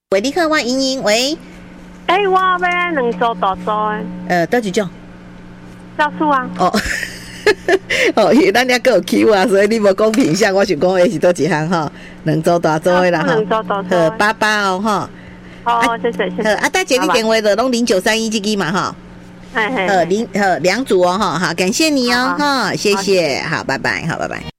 喂，你好，我莹莹，喂。 我要两组大组的。 多几种？ 酵素啊。 哦。哦，因为咱遐个有 Q 啊，所以你无讲品相，我想讲的是多一项哈，两组大组的啦哈。 两组大组。 88哦哈。 好，谢谢。 大姐你电话的拢0931这个嘛哈。2组哦哈，好，感谢你哦哈，谢谢，好，拜拜，好，拜拜。